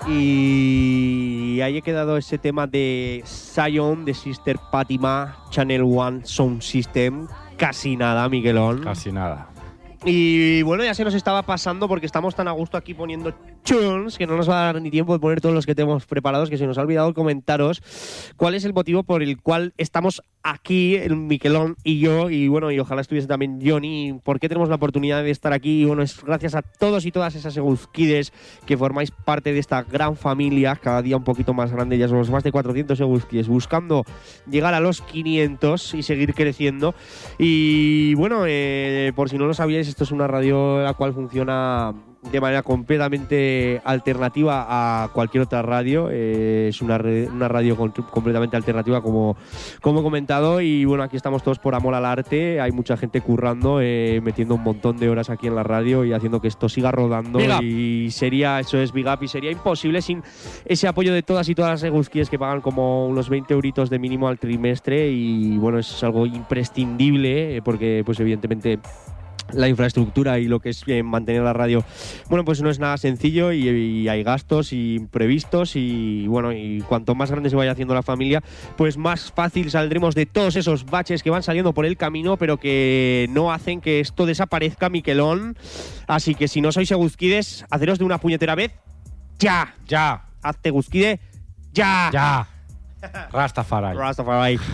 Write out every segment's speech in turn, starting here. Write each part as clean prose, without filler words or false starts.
Y ahí he quedado ese tema de Zion, de Sister Fatima, Channel One Sound System. Casi nada, Miquelón. Casi nada. Y bueno, ya se nos estaba pasando porque estamos tan a gusto aquí poniendo tunes que no nos va a dar ni tiempo de poner todos los que tenemos preparados, que se nos ha olvidado comentaros cuál es el motivo por el cual estamos aquí, el Miquelón y yo, y bueno, y ojalá estuviese también Johnny, por qué tenemos la oportunidad de estar aquí. Y bueno, es gracias a todos y todas esas eguzquides que formáis parte de esta gran familia, cada día un poquito más grande, ya somos más de 400 eguzquides, buscando llegar a los 500 y seguir creciendo. Y bueno, por si no lo sabíais, esto es una radio la cual funciona de manera completamente alternativa a cualquier otra radio. Es una radio completamente alternativa, como he comentado. Y bueno, aquí estamos todos por amor al arte. Hay mucha gente currando, metiendo un montón de horas aquí en la radio y haciendo que esto siga rodando. Y sería, eso es Big Up, y sería imposible sin ese apoyo de todas y todas las eguzquíes que pagan como unos 20 euritos de mínimo al trimestre. Y bueno, es algo imprescindible, porque pues evidentemente la infraestructura y lo que es mantener la radio, bueno, pues no es nada sencillo, y hay gastos imprevistos, y bueno, y cuanto más grande se vaya haciendo la familia, pues más fácil saldremos de todos esos baches que van saliendo por el camino, pero que no hacen que esto desaparezca, Miquelón. Así que si no sois eguzquides, haceros de una puñetera vez ya. Hazte eguzquide ya. Rastafari.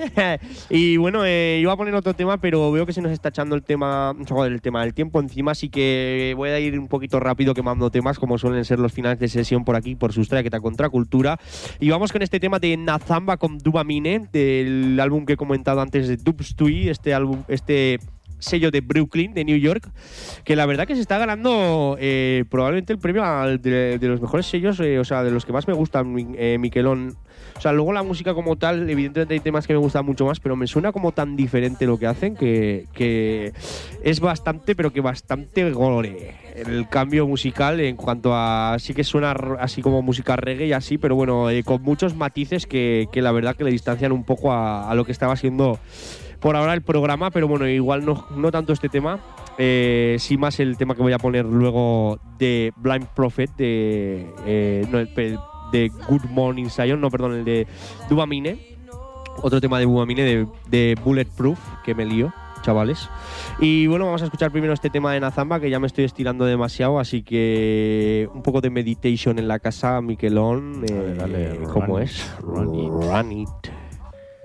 Y bueno, iba a poner otro tema, pero veo que se nos está echando el tema del tiempo encima, así que voy a ir un poquito rápido quemando temas, como suelen ser los finales de sesión por aquí, por Sustraia Contracultura. Y vamos con este tema de Nazamba con Dubamine, del álbum que he comentado antes de Dubstui, este sello de Brooklyn, de New York, que la verdad que se está ganando probablemente el premio de los mejores sellos, o sea, de los que más me gustan, Miquelón. O sea, luego la música como tal, evidentemente hay temas que me gustan mucho más, pero me suena como tan diferente lo que hacen que es bastante, pero que bastante gore el cambio musical en cuanto a… Sí que suena así como música reggae y así, pero bueno, con muchos matices que la verdad que le distancian un poco a lo que estaba siendo por ahora el programa, pero bueno, igual no tanto este tema, sí más el tema que voy a poner luego de Blind Prophet, de Good Morning Zion, el de Dubamine, otro tema de Dubamine de Bulletproof, que me lío, chavales. Y bueno, vamos a escuchar primero este tema de Nazamba, que ya me estoy estirando demasiado, así que un poco de meditation en la casa, Miquelón. Dale, ¿Cómo es? Run it.